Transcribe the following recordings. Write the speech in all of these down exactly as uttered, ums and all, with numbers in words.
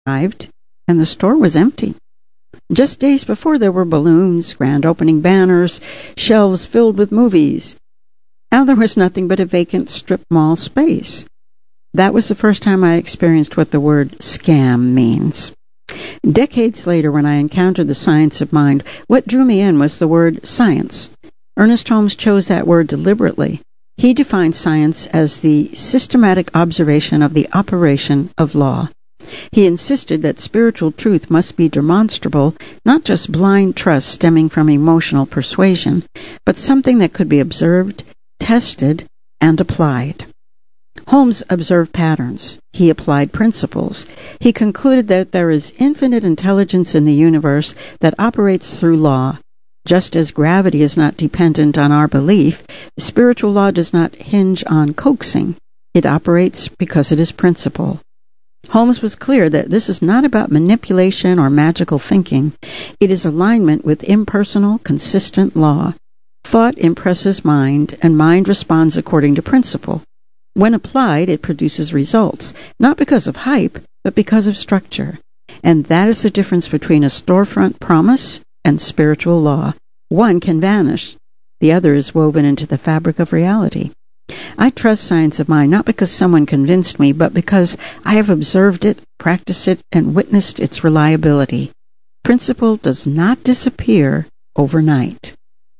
arrived, and the store was empty. Just days before, there were balloons, grand opening banners, shelves filled with movies. Now there was nothing but a vacant strip mall space. That was the first time I experienced what the word scam means. Decades later, when I encountered the science of mind, what drew me in was the word science. Ernest Holmes chose that word deliberately. He defined science as the systematic observation of the operation of law. He insisted that spiritual truth must be demonstrable, not just blind trust stemming from emotional persuasion, but something that could be observed, tested, and applied. Holmes observed patterns. He applied principles. He concluded that there is infinite intelligence in the universe that operates through law. Just as gravity is not dependent on our belief, spiritual law does not hinge on coaxing. It operates because it is principle. Holmes was clear that this is not about manipulation or magical thinking. It is alignment with impersonal, consistent law. Thought impresses mind, and mind responds according to principle. When applied, it produces results, not because of hype, but because of structure. And that is the difference between a storefront promise and spiritual law. One can vanish. The other is woven into the fabric of reality. I trust science of mind not because someone convinced me, but because I have observed it, practiced it, and witnessed its reliability. Principle does not disappear overnight.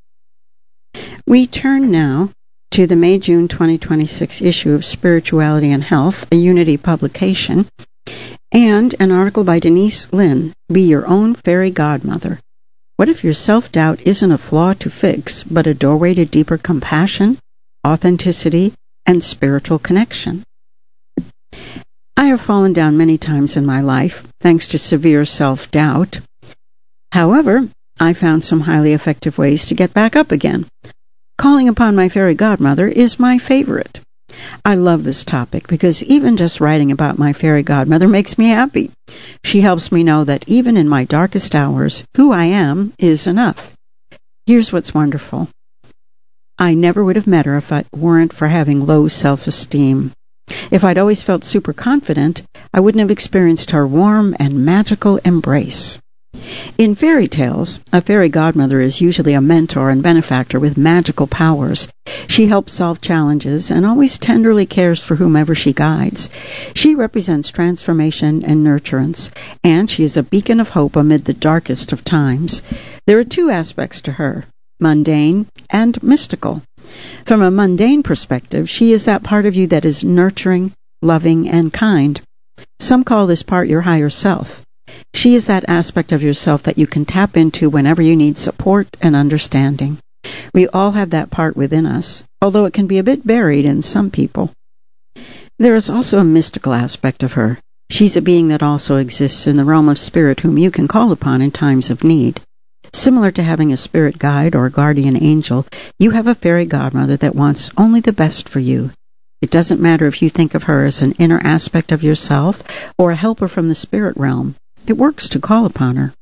We turn now to the May-June twenty twenty-six issue of Spirituality and Health, a Unity publication, and an article by Denise Lin, Be Your Own Fairy Godmother. What if your self-doubt isn't a flaw to fix, but a doorway to deeper compassion, authenticity, and spiritual connection? I have fallen down many times in my life, thanks to severe self-doubt. However, I found some highly effective ways to get back up again. Calling upon my fairy godmother is my favorite. I love this topic because even just writing about my fairy godmother makes me happy. She helps me know that even in my darkest hours, who I am is enough. Here's what's wonderful. I never would have met her if it weren't for having low self-esteem. If I'd always felt super confident, I wouldn't have experienced her warm and magical embrace. In fairy tales, a fairy godmother is usually a mentor and benefactor with magical powers. She helps solve challenges and always tenderly cares for whomever she guides. She represents transformation and nurturance, and she is a beacon of hope amid the darkest of times. There are two aspects to her, mundane and mystical. From a mundane perspective, she is that part of you that is nurturing, loving, and kind. Some call this part your higher self. She is that aspect of yourself that you can tap into whenever you need support and understanding. We all have that part within us, although it can be a bit buried in some people. There is also a mystical aspect of her. She's a being that also exists in the realm of spirit whom you can call upon in times of need. Similar to having a spirit guide or guardian angel, you have a fairy godmother that wants only the best for you. It doesn't matter if you think of her as an inner aspect of yourself or a helper from the spirit realm. It works to call upon her.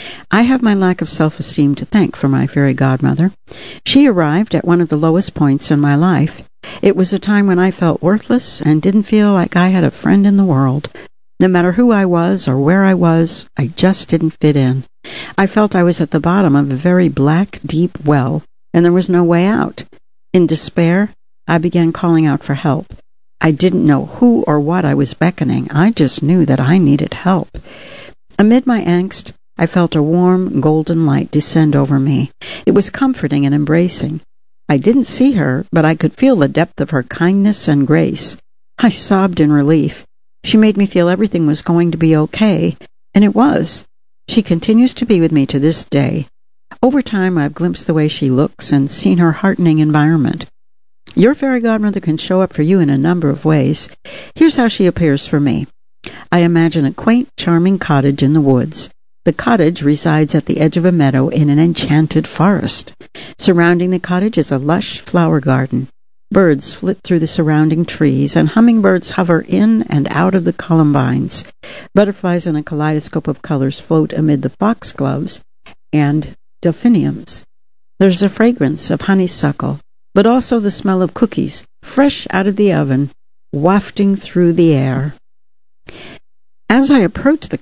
I have my lack of self-esteem to thank for my fairy godmother. She arrived at one of the lowest points in my life. It was a time when I felt worthless and didn't feel like I had a friend in the world. No matter who I was or where I was, I just didn't fit in. I felt I was at the bottom of a very black, deep well, and there was no way out. In despair, I began calling out for help. I didn't know who or what I was beckoning. I just knew that I needed help. Amid my angst, I felt a warm, golden light descend over me. It was comforting and embracing. I didn't see her, but I could feel the depth of her kindness and grace. I sobbed in relief. She made me feel everything was going to be okay, and it was. She continues to be with me to this day. Over time, I've glimpsed the way she looks and seen her heartening environment. Your fairy godmother can show up for you in a number of ways. Here's how she appears for me. I imagine a quaint, charming cottage in the woods. The cottage resides at the edge of a meadow in an enchanted forest. Surrounding the cottage is a lush flower garden. Birds flit through the surrounding trees, and hummingbirds hover in and out of the columbines. Butterflies in a kaleidoscope of colors float amid the foxgloves and delphiniums. There's a fragrance of honeysuckle, but also the smell of cookies, fresh out of the oven, wafting through the air. As I approached the